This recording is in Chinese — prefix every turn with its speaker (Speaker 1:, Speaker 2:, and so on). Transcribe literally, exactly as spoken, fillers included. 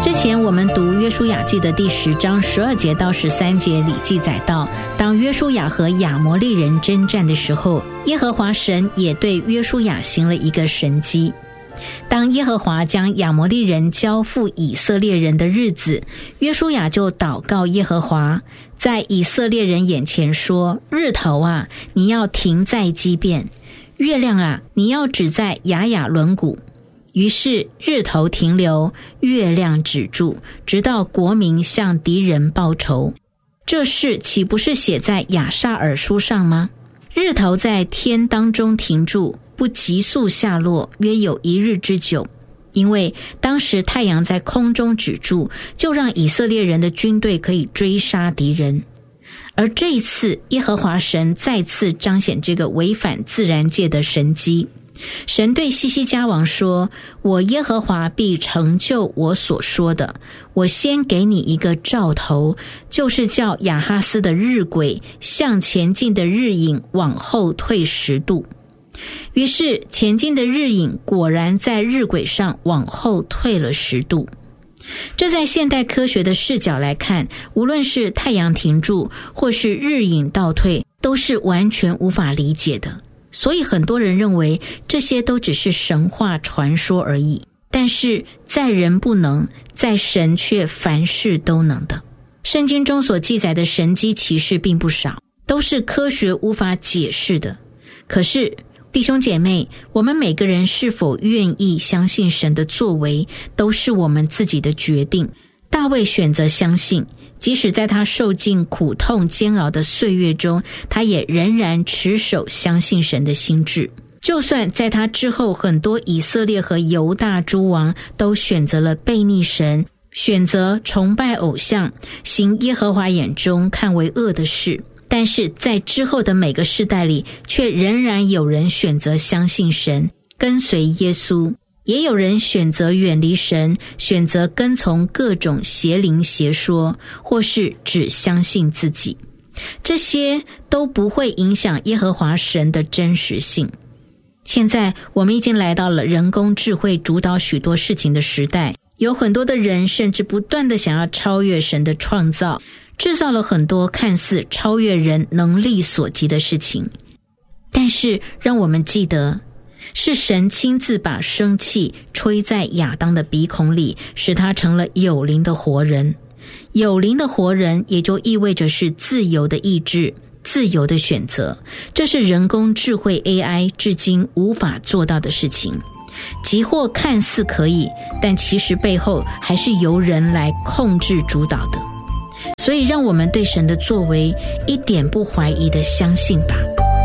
Speaker 1: 之前我们读约书亚记的第十章十二节到十三节里记载到，当约书亚和亚摩利人征战的时候，耶和华神也对约书亚行了一个神迹。当耶和华将亚摩利人交付以色列人的日子，约书亚就祷告耶和华，在以色列人眼前说，日头啊，你要停在基遍，月亮啊，你要止在亚雅伦谷。于是日头停留，月亮止住，直到国民向敌人报仇。这事岂不是写在亚萨尔书上吗？日头在天当中停住，不急速下落，约有一日之久。因为当时太阳在空中止住，就让以色列人的军队可以追杀敌人。而这一次耶和华神再次彰显这个违反自然界的神迹。神对西西家王说，我耶和华必成就我所说的，我先给你一个兆头，就是叫亚哈斯的日晷向前进的日影往后退十度。于是前进的日影果然在日晷上往后退了十度。这在现代科学的视角来看，无论是太阳停住或是日影倒退，都是完全无法理解的。所以很多人认为这些都只是神话传说而已，但是在人不能，在神却凡事都能的。圣经中所记载的神迹奇事并不少，都是科学无法解释的。可是弟兄姐妹，我们每个人是否愿意相信神的作为，都是我们自己的决定。大卫选择相信，即使在他受尽苦痛煎熬的岁月中，他也仍然持守相信神的心志。就算在他之后，很多以色列和犹大诸王都选择了背逆神，选择崇拜偶像，行耶和华眼中看为恶的事，但是在之后的每个世代里，却仍然有人选择相信神，跟随耶稣。也有人选择远离神，选择跟从各种邪灵邪说，或是只相信自己。这些都不会影响耶和华神的真实性。现在我们已经来到了人工智慧主导许多事情的时代，有很多的人甚至不断的想要超越神的创造，制造了很多看似超越人能力所及的事情。但是让我们记得，是神亲自把生气吹在亚当的鼻孔里，使他成了有灵的活人。有灵的活人也就意味着是自由的意志，自由的选择，这是人工智慧 A I 至今无法做到的事情。即或看似可以，但其实背后还是由人来控制主导的。所以让我们对神的作为一点不怀疑的相信吧。